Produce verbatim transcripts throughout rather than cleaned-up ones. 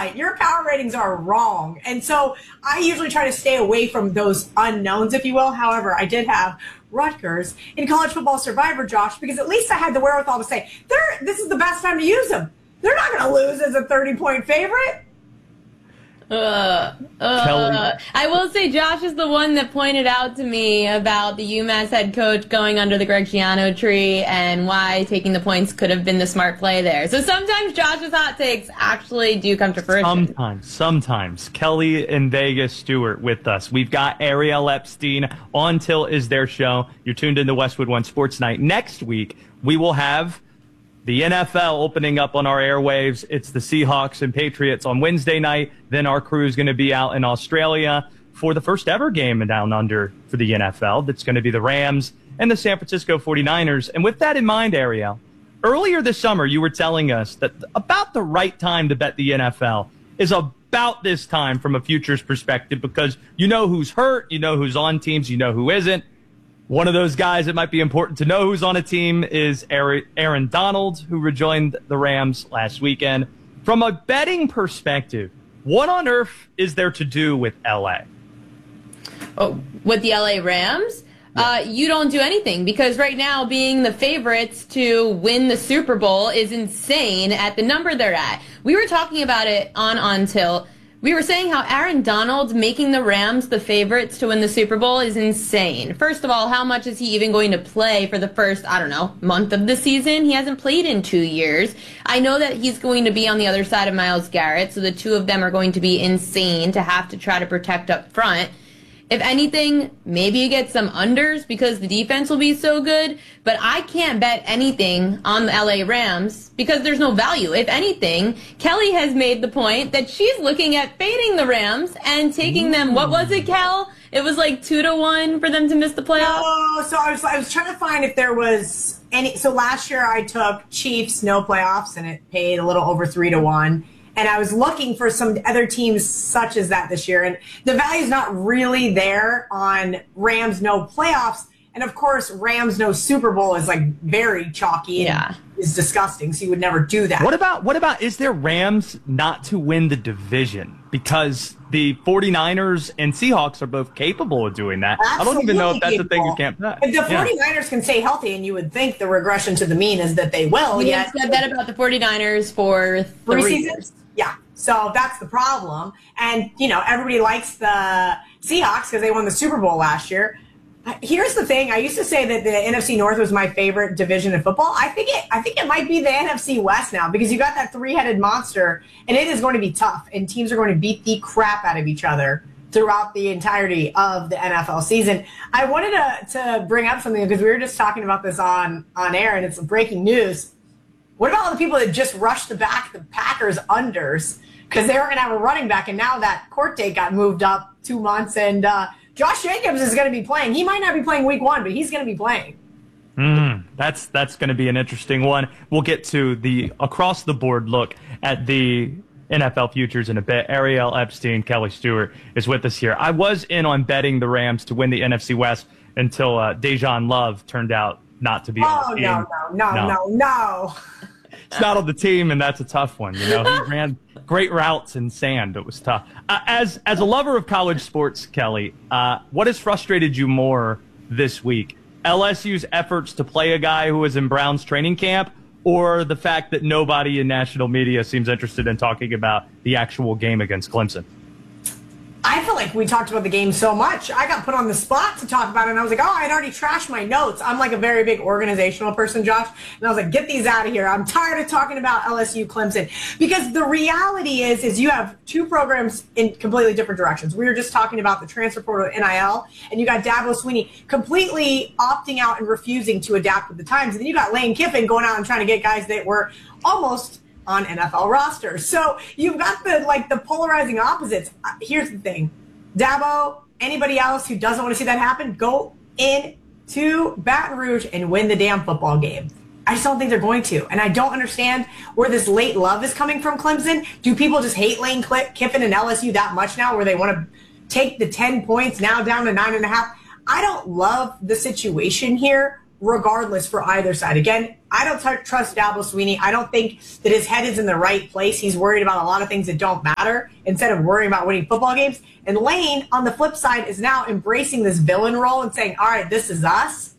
right. Your power ratings are wrong. And so I usually try to stay away from those unknowns, if you will. However, I did have Rutgers in College Football Survivor, Josh, because at least I had the wherewithal to say, They're, this is the best time to use them. They're not going to lose as a thirty-point favorite. Uh, uh, I will say Josh is the one that pointed out to me about the UMass head coach going under the Greg Schiano tree and why taking the points could have been the smart play there. So sometimes Josh's hot takes actually do come to fruition. Sometimes, sometimes. Kelly and Vegas Stewart with us. We've got Ariel Epstein on Till Is Their Show. You're tuned in to Westwood One Sports Night. Next week, we will have the N F L opening up on our airwaves. It's the Seahawks and Patriots on Wednesday night. Then our crew is going to be out in Australia for the first ever game down under for the N F L. That's going to be the Rams and the San Francisco forty-niners. And with that in mind, Ariel, earlier this summer you were telling us that about the right time to bet the N F L is about this time from a futures perspective because you know who's hurt, you know who's on teams, you know who isn't. One of those guys that might be important to know who's on a team is Aaron Donald, who rejoined the Rams last weekend. From a betting perspective, what on earth is there to do with L A? Oh, with the L A Rams? Yeah. Uh, you don't do anything because right now being the favorites to win the Super Bowl is insane at the number they're at. We were talking about it on On Till. We were saying how Aaron Donald making the Rams the favorites to win the Super Bowl is insane. First of all, how much is he even going to play for the first, I don't know, month of the season? He hasn't played in two years. I know that he's going to be on the other side of Myles Garrett, so the two of them are going to be insane to have to try to protect up front. If anything, maybe you get some unders because the defense will be so good, but I can't bet anything on the L A Rams because there's no value. If anything, Kelly has made the point that she's looking at fading the Rams and taking them, what was it, Kel? It was like two to one for them to miss the playoffs? Oh, so I was, I was trying to find if there was any. So last year I took Chiefs, no playoffs, and it paid a little over three to one. And I was looking for some other teams such as that this year. And the value's not really there on Rams no playoffs. And, of course, Rams no Super Bowl is, like, very chalky and yeah. is disgusting. So you would never do that. What about, what about is there Rams not to win the division? Because the forty-niners and Seahawks are both capable of doing that. Absolutely I don't even know if that's capable. a thing you can't bet. If the forty-niners yeah. can stay healthy, and you would think the regression to the mean is that they will. We yet said that about the forty-niners for three, three years. seasons. Yeah, so that's the problem. And, you know, everybody likes the Seahawks because they won the Super Bowl last year. Here's the thing. I used to say that the N F C North was my favorite division in football. I think it I think it might be the N F C West now because you got that three-headed monster, and it is going to be tough, and teams are going to beat the crap out of each other throughout the entirety of the N F L season. I wanted to, to bring up something because we were just talking about this on, on air, and it's breaking news. What about all the people that just rushed the back, the Packers unders, because they were going to have a running back, and now that court date got moved up two months, and uh, Josh Jacobs is going to be playing. He might not be playing week one, but he's going to be playing. Mm, that's that's going to be an interesting one. We'll get to the across-the-board look at the N F L futures in a bit. Ariel Epstein, Kelly Stewart is with us here. I was in on betting the Rams to win the N F C West until uh, Dejan Love turned out not to be oh, on the team. Oh, no, no, no, no, no. It's not on the team, and that's a tough one. You know, he ran great routes in sand. It was tough. Uh, as as a lover of college sports, Kelly, uh, what has frustrated you more this week? L S U's efforts to play a guy who was in Brown's training camp, or the fact that nobody in national media seems interested in talking about the actual game against Clemson? I feel like we talked about the game so much. I got put on the spot to talk about it, and I was like, oh, I'd already trashed my notes. I'm like a very big organizational person, Josh, and I was like, get these out of here. I'm tired of talking about L S U Clemson. Because the reality is, is you have two programs in completely different directions. We were just talking about the transfer portal N I L, and you got Dabo Swinney completely opting out and refusing to adapt with the times. And then you got Lane Kiffin going out and trying to get guys that were almost on N F L rosters. So you've got the like the polarizing opposites. Uh, here's the thing. Dabo, anybody else who doesn't want to see that happen, go in to Baton Rouge and win the damn football game. I just don't think they're going to. And I don't understand where this late love is coming from Clemson. Do people just hate Lane Kiffin and L S U that much now where they want to take the ten points now down to nine and a half? I don't love the situation here regardless for either side. Again, I don't t- trust Dabo Swinney. I don't think that his head is in the right place. He's worried about a lot of things that don't matter instead of worrying about winning football games. And Lane, on the flip side, is now embracing this villain role and saying, all right, this is us.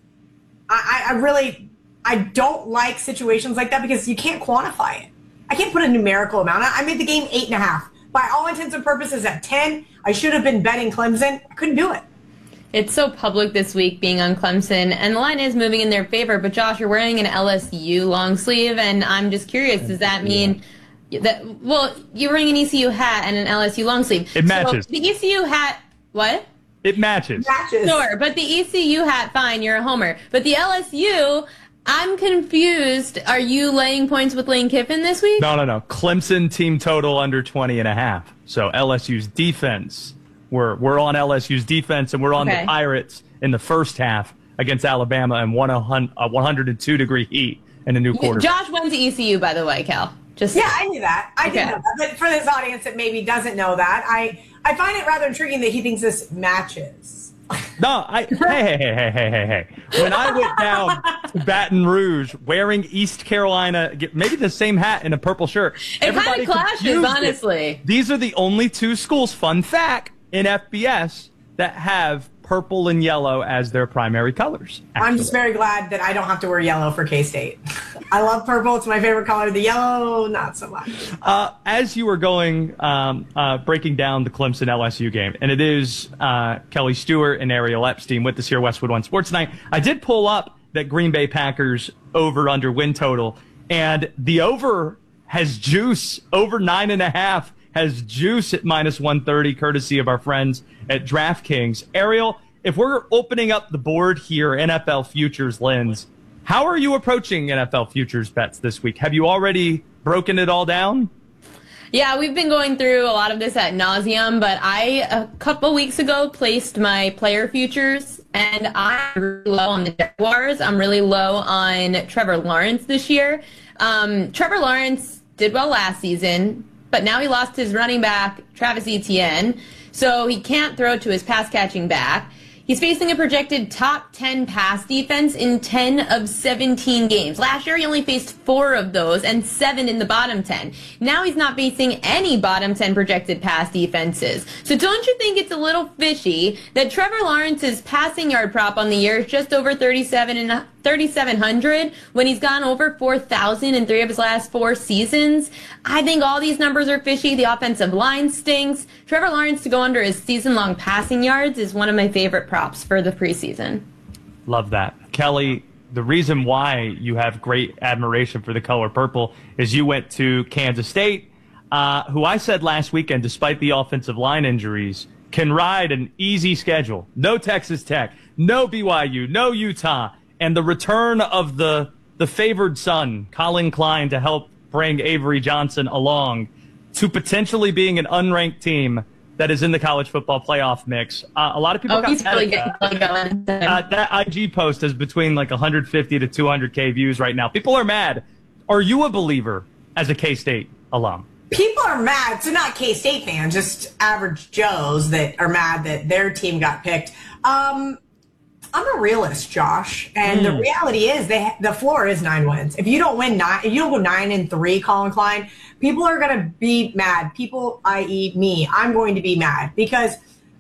I, I, I really, I don't like situations like that because you can't quantify it. I can't put a numerical amount. I, I made the game eight and a half. By all intents and purposes, at ten, I should have been betting Clemson. I couldn't do it. It's so public this week being on Clemson, and the line is moving in their favor. But Josh, you're wearing an L S U long sleeve, and I'm just curious, does that mean that, well, you're wearing an E C U hat and an L S U long sleeve. It matches. So the E C U hat, what? It matches. Matches. Sure, but the E C U hat, fine, you're a homer. But the L S U, I'm confused. Are you laying points with Lane Kiffin this week? No, no, no. Clemson team total under twenty and a half. So L S U's defense. We're we're on L S U's defense, and we're on Okay. the Pirates in the first half against Alabama and one one hundred two degree heat in a new quarter. Josh went to E C U, by the way, Cal. Just Yeah, I knew that. I Okay. did know that. But for this audience that maybe doesn't know that, I, I find it rather intriguing that he thinks this matches. No, I hey hey hey hey hey hey hey. When I went down to Baton Rouge wearing East Carolina, maybe the same hat and a purple shirt. It kind everybody of clashes, confused it. honestly. These are the only two schools, fun fact, in F B S that have purple and yellow as their primary colors. I'm just very glad that I don't have to wear yellow for K-State. I love purple. It's my favorite color. The yellow, not so much. Uh, as you were going, um, uh, breaking down the Clemson L S U game, and it is uh, Kelly Stewart and Ariel Epstein with us here, Westwood One Sports Night. I did pull up that Green Bay Packers over under win total, and the over has juice, over nine and a half has juice at minus one thirty, courtesy of our friends at DraftKings. Ariel, if we're opening up the board here, N F L futures lens, how are you approaching N F L futures bets this week? Have you already broken it all down? Yeah, we've been going through a lot of this at nauseum, but I, a couple weeks ago, placed my player futures, and I'm really low on the Jaguars. I'm really low on Trevor Lawrence this year. Um, Trevor Lawrence did well last season, but now he lost his running back, Travis Etienne, so he can't throw to his pass-catching back. He's facing a projected top ten pass defense in ten of seventeen games. Last year, he only faced four of those and seven in the bottom ten. Now he's not facing any bottom ten projected pass defenses. So don't you think it's a little fishy that Trevor Lawrence's passing yard prop on the year is just over thirty-seven and thirty-seven hundred when he's gone over four thousand in three of his last four seasons? I think all these numbers are fishy. The offensive line stinks. Trevor Lawrence to go under his season-long passing yards is one of my favorite props for the preseason. Love that. Kelly, the reason why you have great admiration for the color purple is you went to Kansas State, uh, who I said last weekend, despite the offensive line injuries, can ride an easy schedule. No Texas Tech, no B Y U, no Utah, and the return of the the favored son, Colin Klein, to help bring Avery Johnson along to potentially being an unranked team that is in the college football playoff mix. Uh, a lot of people Oh, got he's mad really at getting that. going. Uh, that I G post is between like one hundred fifty to two hundred K views right now. People are mad. Are you a believer as a K-State alum? People are mad, so not K-State fans, just average Joes that are mad that their team got picked. Um, I'm a realist, Josh, and mm. the reality is they the floor is nine wins. If you don't win nine, if you don't go nine and three, Colin Klein, people are going to be mad. People, that is, me, I'm going to be mad because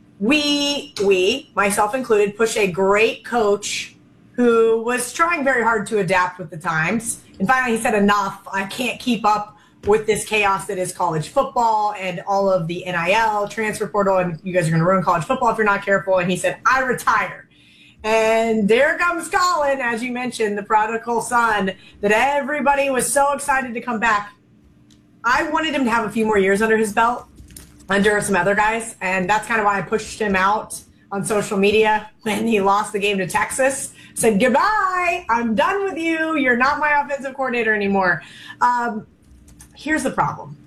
we, we, myself included, pushed a great coach who was trying very hard to adapt with the times, and finally he said, "Enough! I can't keep up with this chaos that is college football and all of the N I L transfer portal, and you guys are going to ruin college football if you're not careful." And he said, "I retire." And there comes Colin, as you mentioned, the prodigal son, that everybody was so excited to come back. I wanted him to have a few more years under his belt, under some other guys, and that's kind of why I pushed him out on social media when he lost the game to Texas. Said, "Goodbye, I'm done with you. You're not my offensive coordinator anymore." Um, here's the problem.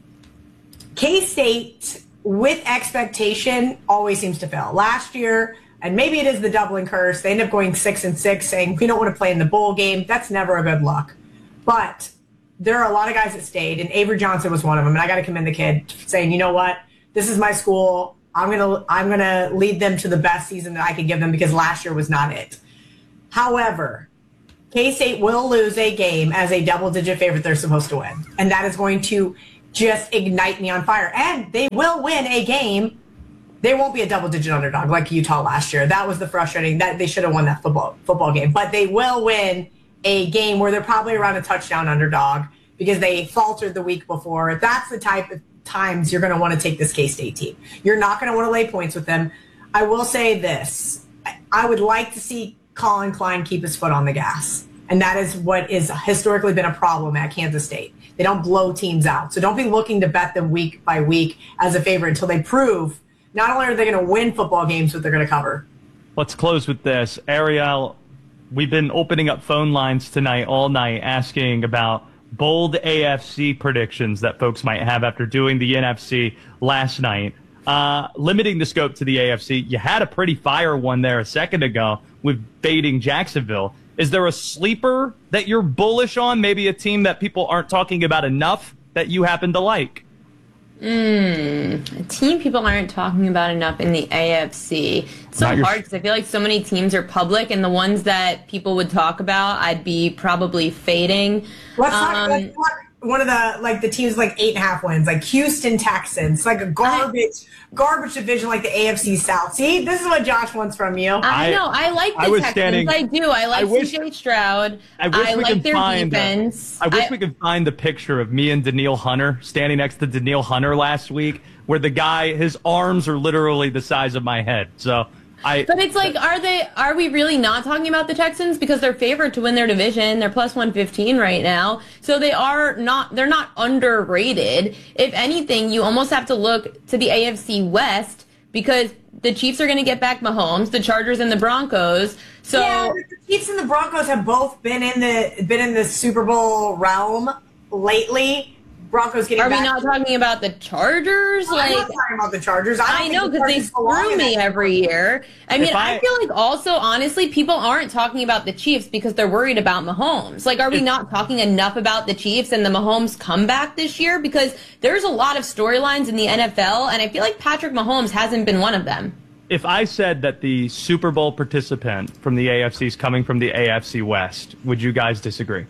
K-State, with expectation, always seems to fail. Last year, and maybe it is the doubling curse, they end up going six and six, saying we don't want to play in the bowl game. That's never a good look. But there are a lot of guys that stayed, and Avery Johnson was one of them. And I got to commend the kid, saying, "You know what? This is my school. I'm gonna I'm gonna lead them to the best season that I can give them because last year was not it." However, K-State will lose a game as a double-digit favorite they're supposed to win. And that is going to just ignite me on fire. And they will win a game. They won't be a double-digit underdog like Utah last year. That was the frustrating. That they should have won that football football game. But they will win a game where they're probably around a touchdown underdog because they faltered the week before. That's the type of times you're going to want to take this K-State team. You're not going to want to lay points with them. I will say this. I would like to see Colin Klein keep his foot on the gas. And that is what has historically been a problem at Kansas State. They don't blow teams out. So don't be looking to bet them week by week as a favorite until they prove not only are they going to win football games, but they're going to cover. Let's close with this. Ariel, we've been opening up phone lines tonight all night asking about bold A F C predictions that folks might have after doing the N F C last night. Uh, limiting the scope to the A F C, you had a pretty fire one there a second ago with baiting Jacksonville. Is there a sleeper that you're bullish on? Maybe a team that people aren't talking about enough that you happen to like? Mm, a team people aren't talking about enough in the A F C. It's so Not your- hard because I feel like so many teams are public, and the ones that people would talk about, I'd be probably fading. Let's talk, Um, let's talk one of the like the teams with, like eight and a half wins, like Houston Texans, like a garbage garbage division like the A F C South. See, this is what Josh wants from you. I, I- know. I like the I was Texans. standing- I do. I like I wish- C J Stroud. I wish we like could their find. uh, defense. I wish I- we could find the picture of me and Daniil Hunter standing next to Daniil Hunter last week, where the guy, his arms are literally the size of my head. So I. But it's like, are they? Are we really not talking about the Texans because they're favored to win their division? They're plus one fifteen right now, so they are not. They're not underrated. If anything, you almost have to look to the A F C West because the Chiefs are going to get back Mahomes, the Chargers and the Broncos. So yeah, the Chiefs and the Broncos have both been in the been in the Super Bowl realm lately. Broncos getting are back. we not talking about the Chargers? I'm like. not talking about the Chargers. I, don't I think know the because they Chargers belong screw in me that- every year. I mean, I, I- feel like also, honestly, people aren't talking about the Chiefs because they're worried about Mahomes. Like, are we If- not talking enough about the Chiefs and the Mahomes comeback this year? Because there's a lot of storylines in the N F L, and I feel like Patrick Mahomes hasn't been one of them. If I said that the Super Bowl participant from the A F C is coming from the A F C West, would you guys disagree?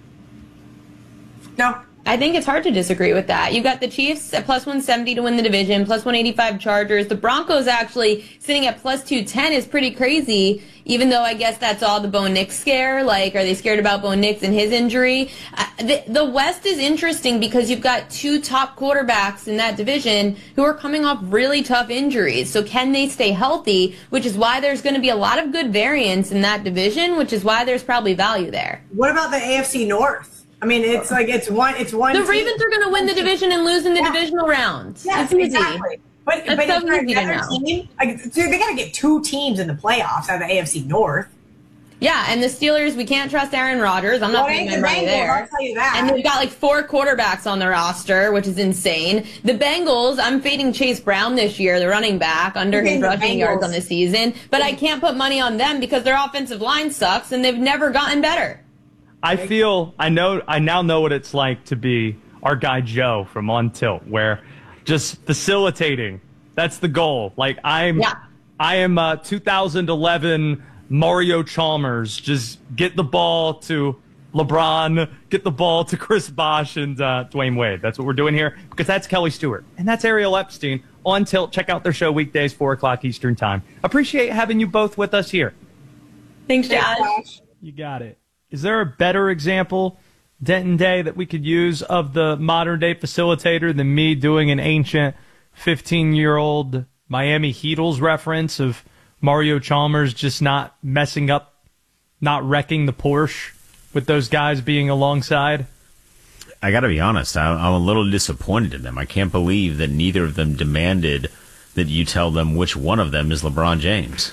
No. I think it's hard to disagree with that. You got the Chiefs at plus one seventy to win the division, plus one eighty-five Chargers. The Broncos actually sitting at plus two ten is pretty crazy, even though I guess that's all the Bo Nix scare. Like, are they scared about Bo Nix and his injury? Uh, the, the West is interesting because you've got two top quarterbacks in that division who are coming off really tough injuries. So can they stay healthy, which is why there's going to be a lot of good variance in that division, which is why there's probably value there. What about the A F C North? I mean, it's like it's one. It's one. The team. Ravens are going to win the division and lose in the Yeah. divisional round. Yes, It's easy. exactly. But, That's but so if they're easy to another know. team, like, dude, they got to get two teams in the playoffs out of the A F C North. Yeah, and the Steelers, we can't trust Aaron Rodgers. I'm not Well, putting ain't my the money Bengals, there. I'll tell you that. And they've got like four quarterbacks on the roster, which is insane. The Bengals, I'm fading Chase Brown this year, the running back, under Okay, his the rushing yards Bengals. on the season. But I can't put money on them because their offensive line sucks and they've never gotten better. I feel I know I now know what it's like to be our guy Joe from On Tilt, where just facilitating. That's the goal. Like I'm Yeah. I am uh, two thousand eleven Mario Chalmers. Just get the ball to LeBron, get the ball to Chris Bosh and uh, Dwayne Wade. That's what we're doing here because that's Kelly Stewart and that's Ariel Epstein on Tilt. Check out their show weekdays, four o'clock Eastern time. Appreciate having you both with us here. Thanks, Thanks, Josh. Josh. You got it. Is there a better example, Denton Day, that we could use of the modern day facilitator than me doing an ancient fifteen-year-old Miami Heatles reference of Mario Chalmers just not messing up, not wrecking the Porsche with those guys being alongside? I got to be honest, I, I'm a little disappointed in them. I can't believe that neither of them demanded that you tell them which one of them is LeBron James.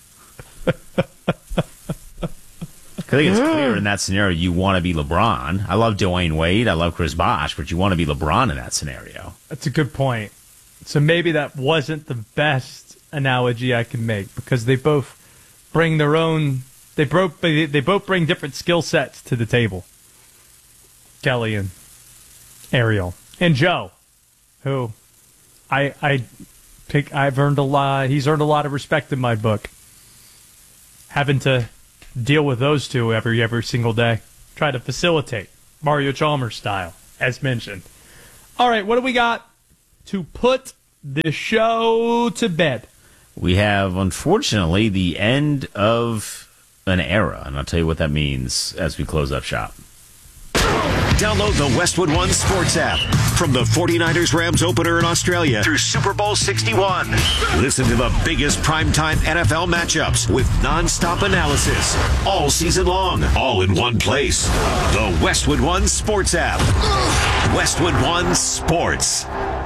I think it's clear in that scenario you want to be LeBron. I love Dwayne Wade. I love Chris Bosh, but you want to be LeBron in that scenario. That's a good point. So maybe that wasn't the best analogy I can make because they both bring their own. They broke. They, they both bring different skill sets to the table. Kelly and Ariel and Joe, who I I pick. I've earned a lot. He's earned a lot of respect in my book. Having to deal with those two every every single day. Try to facilitate Mario Chalmers style, as mentioned. All right, what do we got to put the show to bed? We have, unfortunately, the end of an era, and I'll tell you what that means as we close up shop. Download the Westwood One Sports app from the forty-niners Rams opener in Australia through Super Bowl sixty-one. Listen to the biggest primetime N F L matchups with nonstop analysis all season long, all in one place. The Westwood One Sports app. Westwood One Sports.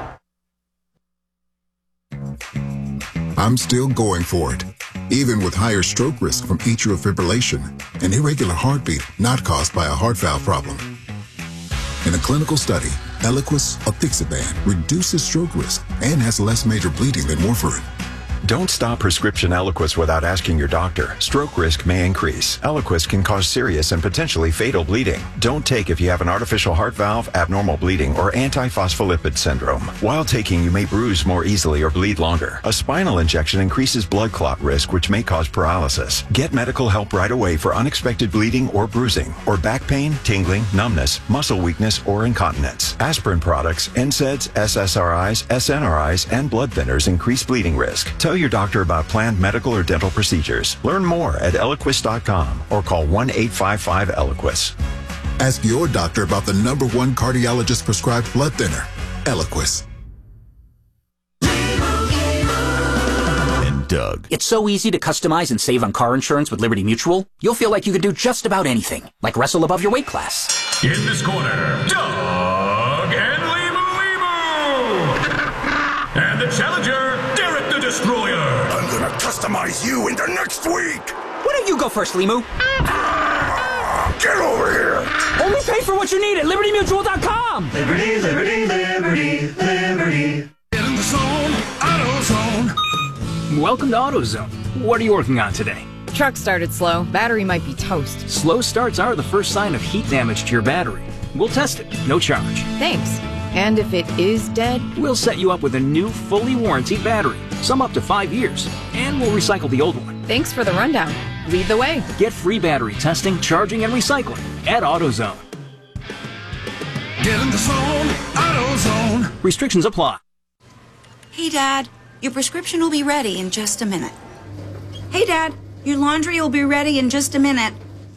I'm still going for it, even with higher stroke risk from atrial fibrillation, an irregular heartbeat not caused by a heart valve problem. In a clinical study, Eliquis, apixaban, reduces stroke risk and has less major bleeding than warfarin. Don't stop prescription Eliquis without asking your doctor. Stroke risk may increase. Eliquis can cause serious and potentially fatal bleeding. Don't take if you have an artificial heart valve, abnormal bleeding, or antiphospholipid syndrome. While taking, you may bruise more easily or bleed longer. A spinal injection increases blood clot risk, which may cause paralysis. Get medical help right away for unexpected bleeding or bruising, or back pain, tingling, numbness, muscle weakness, or incontinence. Aspirin products, N SAIDs, S S R Is, S N R Is, and blood thinners increase bleeding risk. Tell your doctor about planned medical or dental procedures. Learn more at Eliquis dot com or call one eight five five Eliquis. Ask your doctor about the number one cardiologist prescribed blood thinner, Eliquis. And Doug. It's so easy to customize and save on car insurance with Liberty Mutual. You'll feel like you could do just about anything, like wrestle above your weight class. In this corner, Doug and Limu Limu. And the challenger, Derek the Destroyer. I'm gonna customize you into next week. Why don't you go first, Limu? Ah, get over here. Only pay for what you need at Liberty Mutual dot com. Liberty, Liberty, Liberty, Liberty. Get in the zone, AutoZone. Welcome to AutoZone. What are you working on today? Truck started slow. Battery might be toast. Slow starts are the first sign of heat damage to your battery. We'll test it, no charge. Thanks. And if it is dead? We'll set you up with a new, fully warranted battery, some up to five years, and we'll recycle the old one. Thanks for the rundown. Lead the way. Get free battery testing, charging, and recycling at AutoZone. Get in the zone, AutoZone. Restrictions apply. Hey, Dad, your prescription will be ready in just a minute. Hey, Dad, your laundry will be ready in just a minute.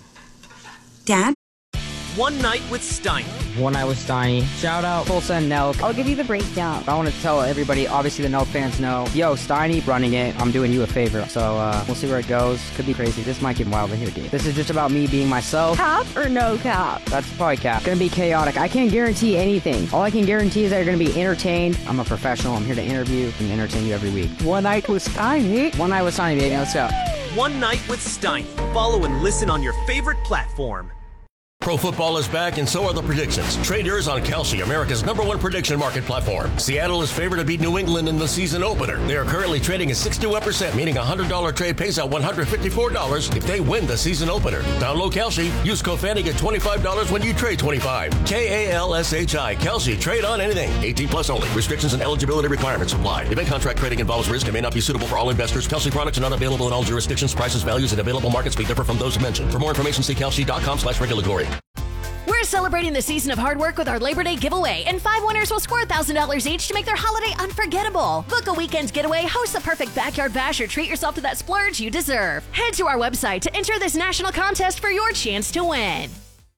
Dad? One Night with Steiny. One Night with Steiny. Shout out Tulsa and Nelk. I'll give you the breakdown. I want to tell everybody, obviously the Nelk fans know, yo, Steiny running it, I'm doing you a favor. So uh, we'll see where it goes. Could be crazy. This might get wild in here, dude. This is just about me being myself. Cap or no cap? That's probably cap. Gonna be chaotic. I can't guarantee anything. All I can guarantee is that you're gonna be entertained. I'm a professional. I'm here to interview and entertain you every week. One Night with Steiny. One Night with Steiny, baby. Let's go. One Night with Steiny. Follow and listen on your favorite platform. Pro football is back, and so are the predictions. Trade yours on Kalshi, America's number one prediction market platform. Seattle is favored to beat New England in the season opener. They are currently trading at sixty-one percent, meaning a one hundred dollars trade pays out one hundred fifty-four dollars if they win the season opener. Download Kalshi. Use code Fanny, get twenty-five dollars when you trade twenty-five. K A L S H I. Kalshi. Trade on anything. eighteen plus only. Restrictions and eligibility requirements apply. Event contract trading involves risk and may not be suitable for all investors. Kalshi products are not available in all jurisdictions. Prices, values, and available markets may differ from those mentioned. For more information, see Kalshi dot com slash regulatory. We're celebrating the season of hard work with our Labor Day giveaway, and five winners will score one thousand dollars each to make their holiday unforgettable. Book a weekend getaway, host the perfect backyard bash, or treat yourself to that splurge you deserve. Head to our website to enter this national contest for your chance to win.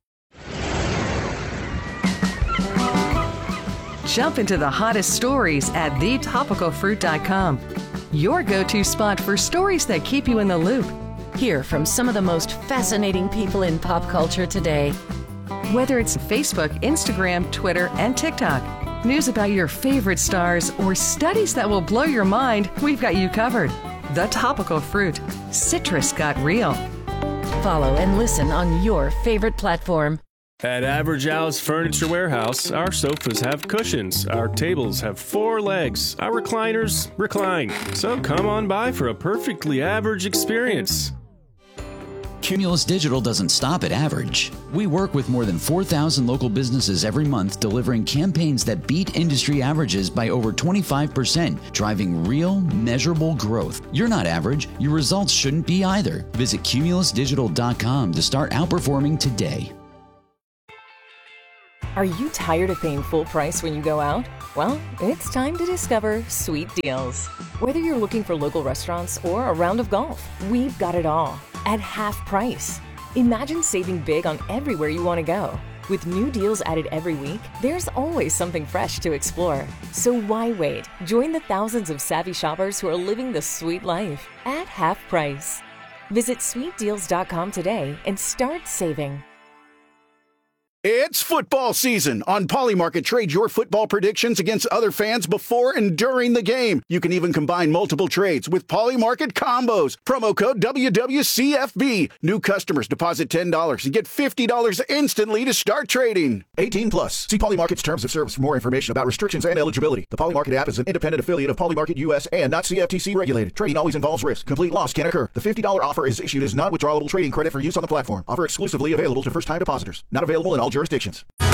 Jump into the hottest stories at the topical fruit dot com. Your go-to spot for stories that keep you in the loop. Hear from some of the most fascinating people in pop culture today. Whether it's Facebook, Instagram, Twitter, and TikTok, news about your favorite stars, or studies that will blow your mind, we've got you covered. The Topical Fruit. Citrus got real. Follow and listen on your favorite platform. At Average Al's Furniture Warehouse, our sofas have cushions, our tables have four legs, our recliners recline. So come on by for a perfectly average experience. Cumulus Digital doesn't stop at average. We work with more than four thousand local businesses every month, delivering campaigns that beat industry averages by over twenty-five percent, driving real, measurable growth. You're not average. Your results shouldn't be either. Visit cumulus digital dot com to start outperforming today. Are you tired of paying full price when you go out? Well, it's time to discover Sweet Deals. Whether you're looking for local restaurants or a round of golf, we've got it all at half price. Imagine saving big on everywhere you want to go. With new deals added every week, there's always something fresh to explore. So why wait? Join the thousands of savvy shoppers who are living the sweet life at half price. Visit sweet deals dot com today and start saving. It's football season. On Polymarket, trade your football predictions against other fans before and during the game. You can even combine multiple trades with Polymarket combos. Promo code W W C F B. New customers deposit ten dollars and get fifty dollars instantly to start trading. eighteen plus. See Polymarket's terms of service for more information about restrictions and eligibility. The Polymarket app is an independent affiliate of Polymarket U S and not C F T C regulated. Trading always involves risk. Complete loss can occur. The fifty dollars offer is issued as non-withdrawable trading credit for use on the platform. Offer exclusively available to first-time depositors. Not available in all jurisdictions.